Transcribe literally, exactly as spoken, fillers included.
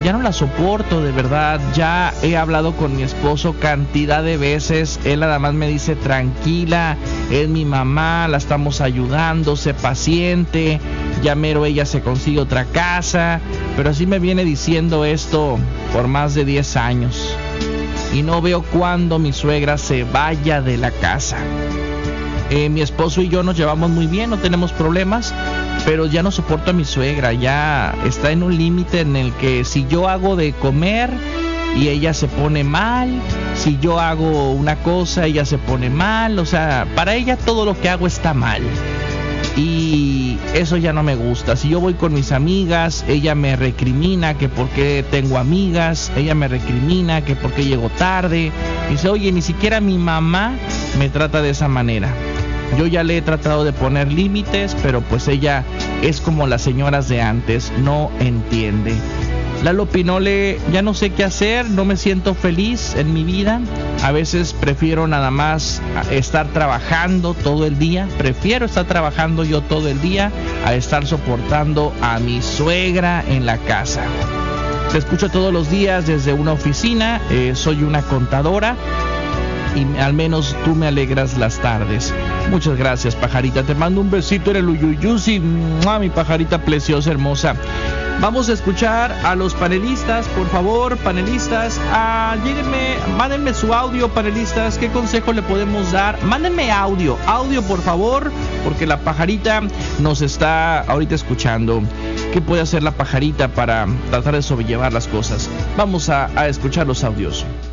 ya no la soporto, de verdad. Ya he hablado con mi esposo cantidad de veces. Él nada más me dice: tranquila, es mi mamá, la estamos ayudando, sé paciente, ya mero ella se consigue otra casa. Pero así me viene diciendo esto por más de diez años. Y no veo cuándo mi suegra se vaya de la casa. Eh, mi esposo y yo nos llevamos muy bien, no tenemos problemas, pero ya no soporto a mi suegra. Ya está en un límite en el que si yo hago de comer y ella se pone mal, si yo hago una cosa ella se pone mal, o sea, para ella todo lo que hago está mal. Y eso ya no me gusta. Si yo voy con mis amigas, ella me recrimina que por qué tengo amigas, ella me recrimina que por qué llego tarde. Dice: oye, ni siquiera mi mamá me trata de esa manera. Yo ya le he tratado de poner límites, pero pues ella es como las señoras de antes, no entiende. Lalo Pinole, ya no sé qué hacer, no me siento feliz en mi vida. A veces prefiero nada más estar trabajando todo el día. Prefiero estar trabajando yo todo el día a estar soportando a mi suegra en la casa. Te escucho todos los días desde una oficina, eh, soy una contadora y al menos tú me alegras las tardes. Muchas gracias, pajarita. Te mando un besito en el uyuyusi. ¡Mua! Mi pajarita preciosa, hermosa. Vamos a escuchar a los panelistas, por favor, panelistas. Ah, lléguenme, mándenme su audio, panelistas. ¿Qué consejo le podemos dar? Mándenme audio, audio, por favor, porque la pajarita nos está ahorita escuchando. ¿Qué puede hacer la pajarita para tratar de sobrellevar las cosas? Vamos a, a escuchar los audios.